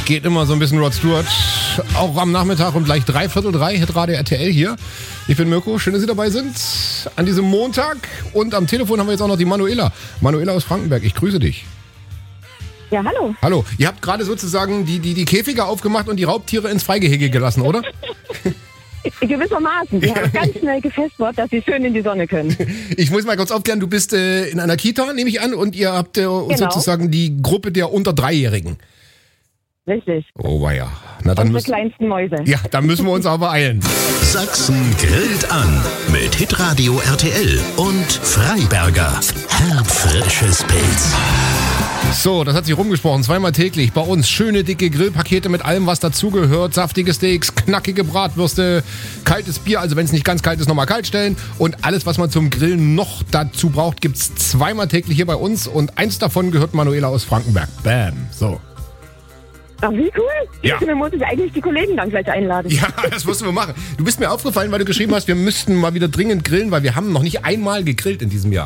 geht immer so ein bisschen Rod Stewart. Auch am Nachmittag um gleich 2:45 Hitradio RTL hier. Ich bin Mirko, schön, dass Sie dabei sind an diesem Montag. Und am Telefon haben wir jetzt auch noch die Manuela. Manuela aus Frankenberg, ich grüße dich. Ja, hallo. Hallo, ihr habt gerade sozusagen die Käfige aufgemacht und die Raubtiere ins Freigehege gelassen, oder? Gewissermaßen. Die haben ganz schnell gefestigt, dass sie schön in die Sonne können. Ich muss mal kurz aufklären, du bist in einer Kita, nehme ich an, und ihr habt sozusagen die Gruppe der unter 3-Jährigen. Richtig. Oh weia. Na, dann Unsere kleinsten Mäuse. Ja, dann müssen wir uns aber beeilen. Sachsen grillt an mit Hitradio RTL und Freiberger. Herbfrisches Pilz. So, das hat sich rumgesprochen. 2-mal täglich bei uns schöne dicke Grillpakete mit allem, was dazugehört. Saftige Steaks, knackige Bratwürste, kaltes Bier, also wenn es nicht ganz kalt ist, nochmal kalt stellen. Und alles, was man zum Grillen noch dazu braucht, gibt's 2-mal täglich hier bei uns. Und eins davon gehört Manuela aus Frankenberg. Bam. So. Ach, wie cool. Ja. Dann muss ich eigentlich die Kollegen dann gleich einladen. Ja, das mussten wir machen. Du bist mir aufgefallen, weil du geschrieben hast, wir müssten mal wieder dringend grillen, weil wir haben noch nicht einmal gegrillt in diesem Jahr.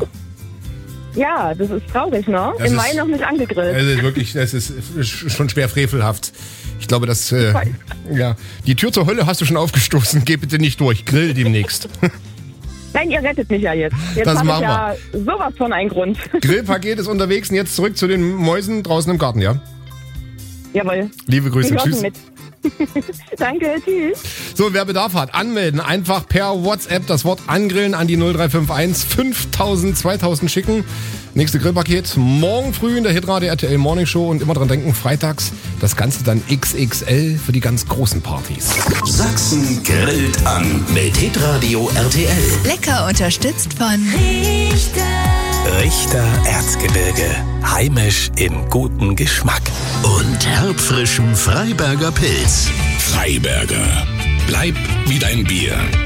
Ja, das ist traurig, ne? Das Im ist- Mai noch nicht angegrillt. Also wirklich, das ist schon schwer frevelhaft. Ich glaube, dass ja, die Tür zur Hölle hast du schon aufgestoßen. Geh bitte nicht durch. Grill demnächst. Nein, ihr rettet mich ja jetzt. Jetzt Das habe ich machen ja sowas von einen Grund. Grillpaket ist unterwegs und jetzt zurück zu den Mäusen draußen im Garten, ja? Jawohl. Liebe Grüße, Die hören tschüss. mit. Danke, tschüss. So, wer Bedarf hat, anmelden. Einfach per WhatsApp das Wort angrillen an die 0351 5000 2000 schicken. Nächste Grillpaket morgen früh in der Hitradio RTL Morning Show und immer dran denken, freitags das Ganze dann XXL für die ganz großen Partys. Sachsen grillt an mit Hitradio RTL. Lecker unterstützt von Richter Erzgebirge. Heimisch im guten Geschmack. Und herbfrischem Freiberger Pilz. Freiberger. Bleib wie dein Bier.